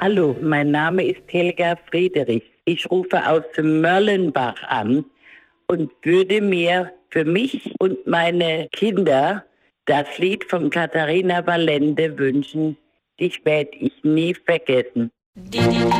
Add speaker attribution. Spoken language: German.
Speaker 1: Hallo, mein Name ist Helga Friedrich. Ich rufe aus Mörlenbach an und würde mir für mich und meine Kinder das Lied von Katharina Valente wünschen. Dich werd ich nie vergessen.